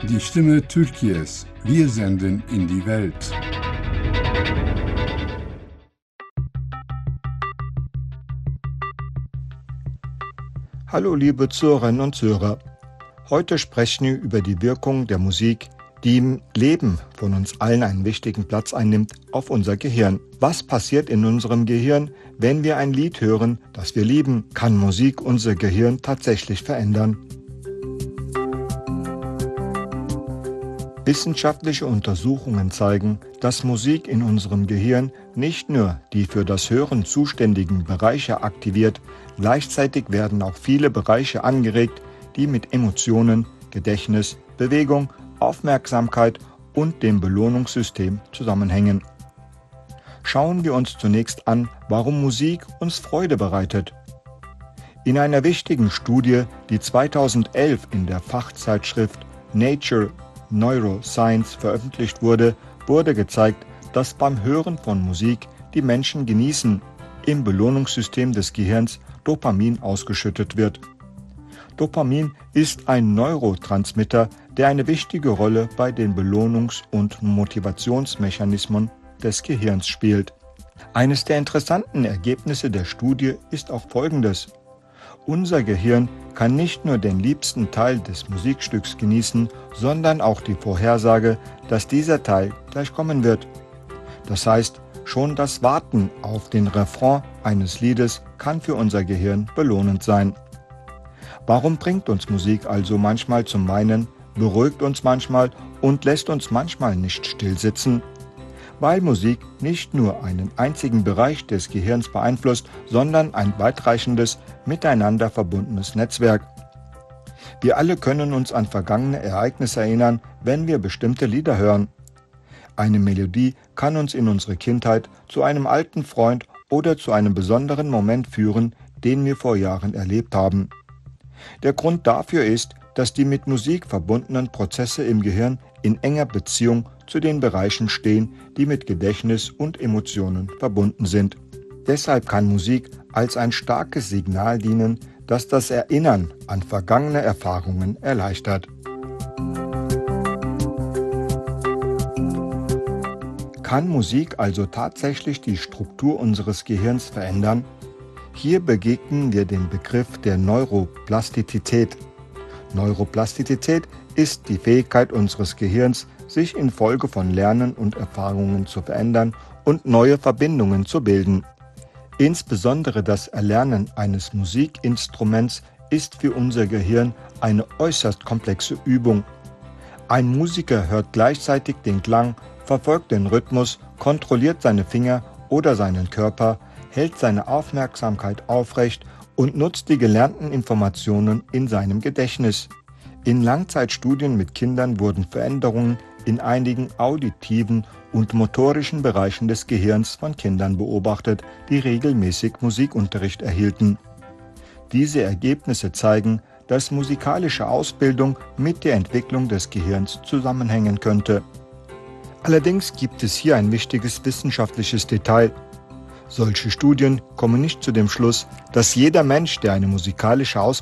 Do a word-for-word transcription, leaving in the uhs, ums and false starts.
Die Stimme Türkiye's. Wir senden in die Welt. Hallo liebe Zuhörerinnen und Zuhörer. Heute sprechen wir über die Wirkung der Musik, die im Leben von uns allen einen wichtigen Platz einnimmt, auf unser Gehirn. Was passiert in unserem Gehirn, wenn wir ein Lied hören, das wir lieben? Kann Musik unser Gehirn tatsächlich verändern? Wissenschaftliche Untersuchungen zeigen, dass Musik in unserem Gehirn nicht nur die für das Hören zuständigen Bereiche aktiviert, gleichzeitig werden auch viele Bereiche angeregt, die mit Emotionen, Gedächtnis, Bewegung, Aufmerksamkeit und dem Belohnungssystem zusammenhängen. Schauen wir uns zunächst an, warum Musik uns Freude bereitet. In einer wichtigen Studie, die zweitausendelf in der Fachzeitschrift Nature Neuroscience veröffentlicht wurde, wurde gezeigt, dass beim Hören von Musik die Menschen genießen, im Belohnungssystem des Gehirns Dopamin ausgeschüttet wird. Dopamin ist ein Neurotransmitter, der eine wichtige Rolle bei den Belohnungs- und Motivationsmechanismen des Gehirns spielt. Eines der interessanten Ergebnisse der Studie ist auch folgendes: Unser Gehirn kann nicht nur den liebsten Teil des Musikstücks genießen, sondern auch die Vorhersage, dass dieser Teil gleich kommen wird. Das heißt, schon das Warten auf den Refrain eines Liedes kann für unser Gehirn belohnend sein. Warum bringt uns Musik also manchmal zum Weinen, beruhigt uns manchmal und lässt uns manchmal nicht stillsitzen? Weil Musik nicht nur einen einzigen Bereich des Gehirns beeinflusst, sondern ein weitreichendes, miteinander verbundenes Netzwerk. Wir alle können uns an vergangene Ereignisse erinnern, wenn wir bestimmte Lieder hören. Eine Melodie kann uns in unsere Kindheit, zu einem alten Freund oder zu einem besonderen Moment führen, den wir vor Jahren erlebt haben. Der Grund dafür ist, dass die mit Musik verbundenen Prozesse im Gehirn in enger Beziehung zu den Bereichen stehen, die mit Gedächtnis und Emotionen verbunden sind. Deshalb kann Musik als ein starkes Signal dienen, das das Erinnern an vergangene Erfahrungen erleichtert. Kann Musik also tatsächlich die Struktur unseres Gehirns verändern? Hier begegnen wir dem Begriff der Neuroplastizität. Neuroplastizität ist die Fähigkeit unseres Gehirns, sich infolge von Lernen und Erfahrungen zu verändern und neue Verbindungen zu bilden. Insbesondere das Erlernen eines Musikinstruments ist für unser Gehirn eine äußerst komplexe Übung. Ein Musiker hört gleichzeitig den Klang, verfolgt den Rhythmus, kontrolliert seine Finger oder seinen Körper, hält seine Aufmerksamkeit aufrecht und nutzt die gelernten Informationen in seinem Gedächtnis. In Langzeitstudien mit Kindern wurden Veränderungen in einigen auditiven und motorischen Bereichen des Gehirns von Kindern beobachtet, die regelmäßig Musikunterricht erhielten. Diese Ergebnisse zeigen, dass musikalische Ausbildung mit der Entwicklung des Gehirns zusammenhängen könnte. Allerdings gibt es hier ein wichtiges wissenschaftliches Detail. Solche Studien kommen nicht zu dem Schluss, dass jeder Mensch, der eine musikalische Ausbildung